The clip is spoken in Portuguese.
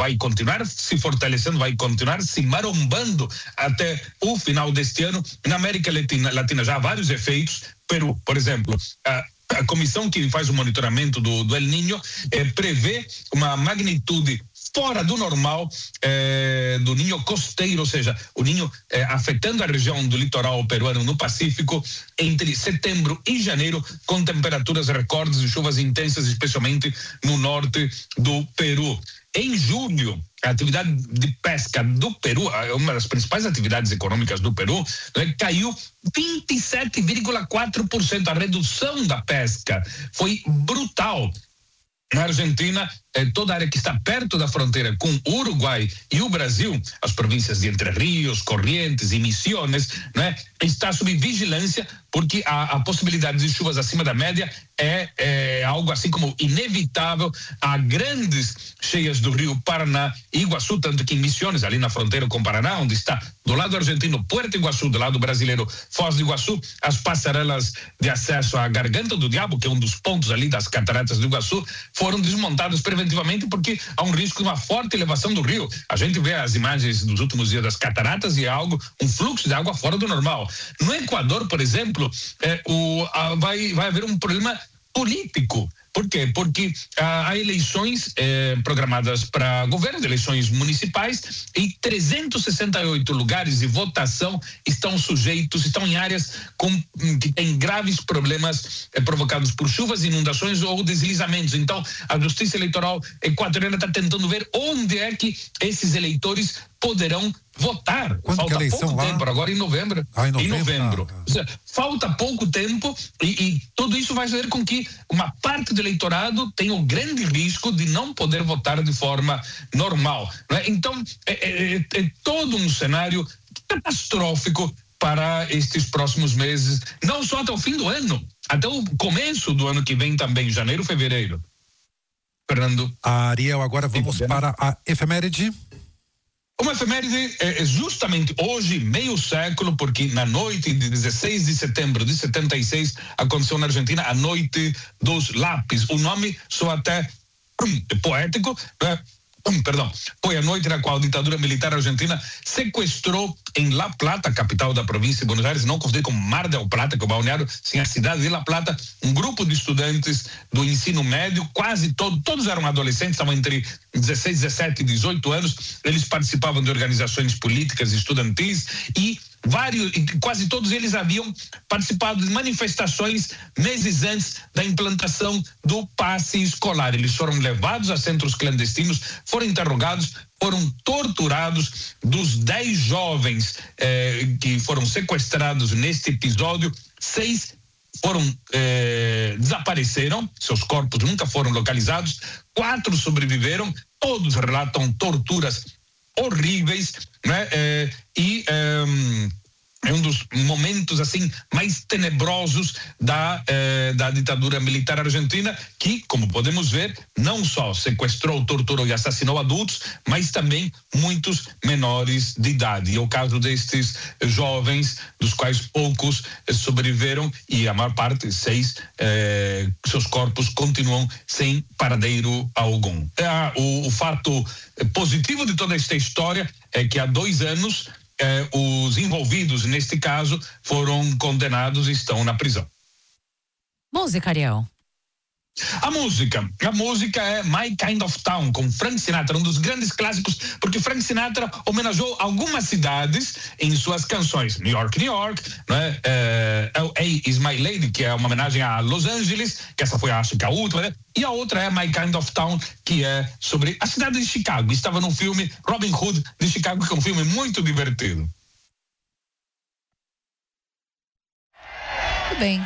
vai continuar se fortalecendo, vai continuar se marombando até o final deste ano. Na América Latina já há vários efeitos. Peru, por exemplo, a comissão que faz o monitoramento do El Niño prevê uma magnitude fora do normal do Ninho costeiro, ou seja, o Ninho afetando a região do litoral peruano no Pacífico entre setembro e janeiro, com temperaturas recordes e chuvas intensas, especialmente no norte do Peru. Em julho, a atividade de pesca do Peru, uma das principais atividades econômicas do Peru, caiu 27,4%. A redução da pesca foi brutal. Na Argentina, toda a área que está perto da fronteira com o Uruguai e o Brasil, as províncias de Entre Rios, Corrientes e Misiones, né, está sob vigilância, porque a possibilidade de chuvas acima da média é algo assim como inevitável. Há grandes cheias do rio Paraná e Iguaçu, tanto que em Misiones, ali na fronteira com o Paraná, onde está do lado argentino Puerto Iguaçu, do lado brasileiro Foz do Iguaçu, as passarelas de acesso à Garganta do Diabo, que é um dos pontos ali das cataratas do Iguaçu, foram desmontadas preventivamente porque há um risco de uma forte elevação do rio. A gente vê as imagens dos últimos dias das cataratas e é um fluxo de água fora do normal. No Equador, por exemplo, vai haver um problema político. Por quê? Porque há eleições programadas para governo, eleições municipais, e 368 lugares de votação estão em áreas que têm graves problemas provocados por chuvas, inundações ou deslizamentos. Então, a Justiça Eleitoral equatoriana está tentando ver onde é que esses eleitores poderão votar. Quando falta que pouco lá? tempo, agora em novembro. Em novembro. Ou seja, falta pouco tempo e tudo isso vai fazer com que uma parte do eleitorado tenha o grande risco de não poder votar de forma normal, né? Então, é todo um cenário catastrófico para estes próximos meses, não só até o fim do ano, até o começo do ano que vem também, janeiro, fevereiro. Fernando. Ariel, agora vamos para a efeméride. Uma efeméride é justamente hoje, meio século, porque na noite de 16 de setembro de 76 aconteceu na Argentina a Noite dos Lápis. O nome soa até poético, foi a noite na qual a ditadura militar argentina sequestrou em La Plata, capital da província de Buenos Aires, não confundir com Mar del Plata, que é o balneário, sim, a cidade de La Plata, um grupo de estudantes do ensino médio, quase todos eram adolescentes, estavam entre 16, 17 e 18 anos, eles participavam de organizações políticas estudantis e quase todos eles haviam participado de manifestações meses antes da implantação do passe escolar. Eles foram levados a centros clandestinos, foram interrogados, foram torturados. Dos 10 jovens que foram sequestrados neste episódio, 6 desapareceram, seus corpos nunca foram localizados, 4 sobreviveram, todos relatam torturas horríveis, né? É um dos momentos assim mais tenebrosos da ditadura militar argentina, que, como podemos ver, não só sequestrou, torturou e assassinou adultos, mas também muitos menores de idade. E é o caso destes jovens, dos quais poucos sobreviveram, e a maior parte, 6, seus corpos continuam sem paradeiro algum. O fato positivo de toda esta história é que há 2 anos os envolvidos neste caso foram condenados e estão na prisão. Música, Ariel. A música é My Kind of Town, com Frank Sinatra, um dos grandes clássicos, porque Frank Sinatra homenageou algumas cidades em suas canções. New York, né? LA is My Lady, que é uma homenagem a Los Angeles, que essa foi, acho que a última, né? E a outra é My Kind of Town, que é sobre a cidade de Chicago. Estava no filme Robin Hood de Chicago, que é um filme muito divertido. Tudo bem.